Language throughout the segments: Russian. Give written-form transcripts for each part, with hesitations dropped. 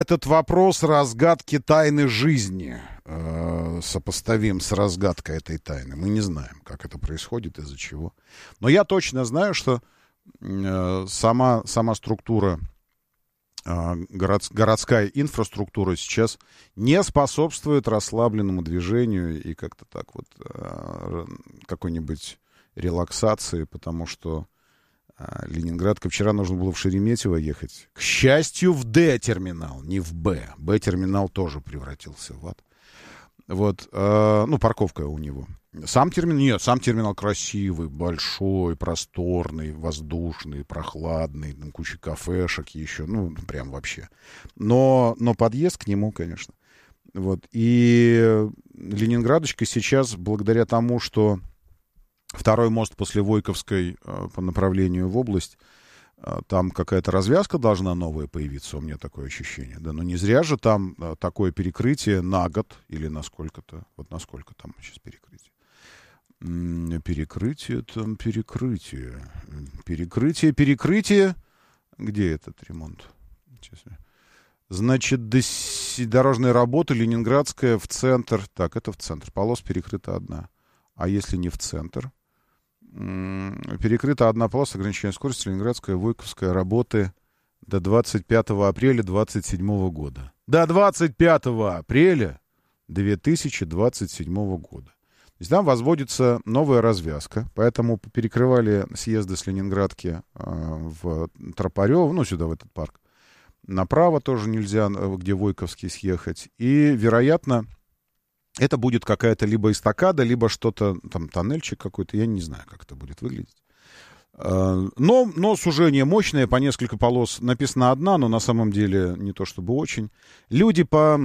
Этот вопрос разгадки тайны жизни сопоставим с разгадкой этой тайны. Мы не знаем, как это происходит, из-за чего. Но я точно знаю, что сама структура, городская инфраструктура сейчас не способствует расслабленному движению и как-то так вот какой-нибудь релаксации, потому что Ленинградка вчера нужно было в Шереметьево ехать. К счастью, в Д-терминал, не в Б. Б-терминал тоже превратился в ад. Вот, парковка у него. Сам терминал красивый, большой, просторный, воздушный, прохладный, там куча кафешек еще, прям вообще. Но подъезд к нему, конечно. Вот, и Ленинградочка сейчас, благодаря тому, что второй мост после Войковской по направлению в область, там какая-то развязка должна новая появиться, у меня такое ощущение. Да, но не зря же там такое перекрытие на год или на сколько-то. Вот на сколько там сейчас перекрытие? Перекрытие. Где этот ремонт? Значит, дорожные работы, Ленинградская в центр. Так, это в центр. Полос перекрыта одна. А если не в центр? Перекрыта одна полоса ограничения скорости, Ленинградская, Войковская, работы до 25 апреля 2027 года. До 25 апреля 2027 года. То есть там возводится новая развязка, поэтому перекрывали съезды с Ленинградки в Тропарёво, сюда, в этот парк. Направо тоже нельзя, где Войковский, съехать. И, вероятно, это будет какая-то либо эстакада, либо что-то, там, тоннельчик какой-то, я не знаю, как это будет выглядеть. Но сужение мощное, по несколько полос. Написано одна, но на самом деле не то чтобы очень. Люди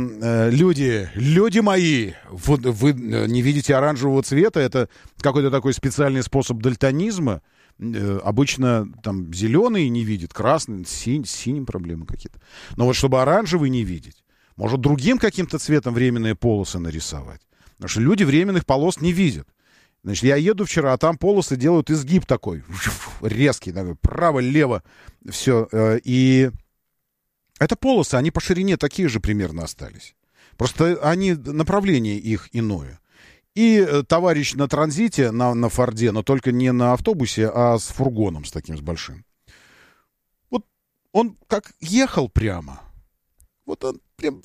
мои, вы не видите оранжевого цвета, это какой-то такой специальный способ дальтонизма. Обычно там зеленый не видит, красный, с синим проблемы какие-то. Но вот чтобы оранжевый не видеть, может, другим каким-то цветом временные полосы нарисовать. Потому что люди временных полос не видят. Значит, я еду вчера, а там полосы делают изгиб такой, резкий, такой, право-лево, все. И это полосы, они по ширине такие же примерно остались. Просто направление их иное. И товарищ на транзите, на Форде, но только не на автобусе, а с фургоном, с таким, с большим. Вот он как ехал прямо. Вот он прям,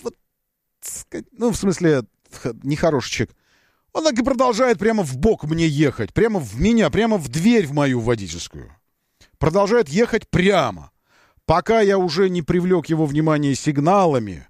в смысле, нехороший человек. Он так и продолжает прямо в бок мне ехать. Прямо в меня, прямо в дверь в мою водительскую. Продолжает ехать прямо. Пока я уже не привлек его внимание сигналами,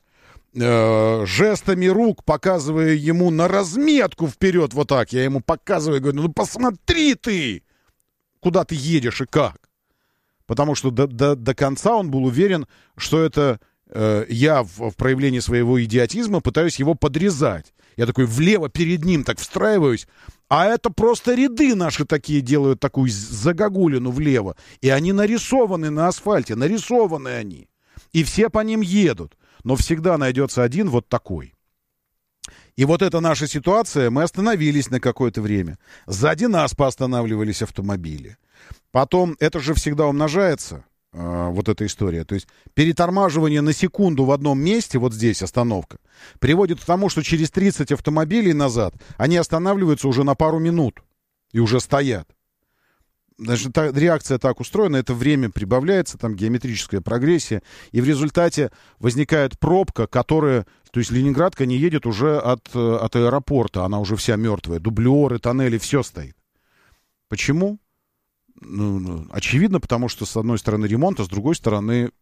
жестами рук, показывая ему на разметку вперед вот так. Я ему показываю и говорю, посмотри ты, куда ты едешь и как. Потому что до конца он был уверен, что это я в проявлении своего идиотизма пытаюсь его подрезать. Я такой влево перед ним так встраиваюсь, а это просто ряды наши такие делают такую загогулину влево. И они нарисованы на асфальте, нарисованы они. И все по ним едут. Но всегда найдется один вот такой. И вот эта наша ситуация, мы остановились на какое-то время. Сзади нас поостанавливались автомобили. Потом это же всегда умножается. Вот эта история. То есть перетормаживание на секунду в одном месте, вот здесь остановка, приводит к тому, что через 30 автомобилей назад они останавливаются уже на пару минут и уже стоят. Значит, реакция так устроена, это время прибавляется, там геометрическая прогрессия, и в результате возникает пробка, которая, то есть Ленинградка не едет уже от аэропорта, она уже вся мертвая, дублеры, тоннели, все стоит. Почему? Очевидно, потому что с одной стороны ремонт, а с другой стороны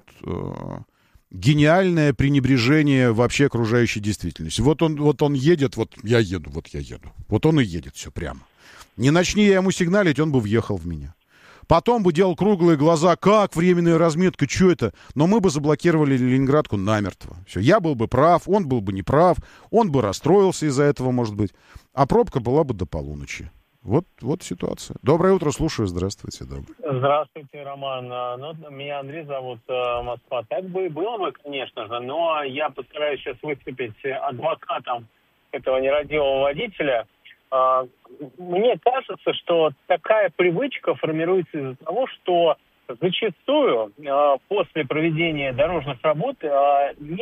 гениальное пренебрежение вообще окружающей действительности. Вот он едет, вот я еду. Вот он и едет все прямо. Не начни я ему сигналить, он бы въехал в меня. Потом бы делал круглые глаза, как временная разметка, что это? Но мы бы заблокировали Ленинградку намертво. Все, я был бы прав, он был бы неправ, он бы расстроился из-за этого, может быть. А пробка была бы до полуночи. Вот ситуация. Доброе утро, слушаю. Здравствуйте. Здравствуйте, Роман. Меня Андрей зовут, Москва. Так бы и было бы, конечно же, но я постараюсь сейчас выступить адвокатом этого нерадивого водителя. Мне кажется, что такая привычка формируется из-за того, что зачастую после проведения дорожных работ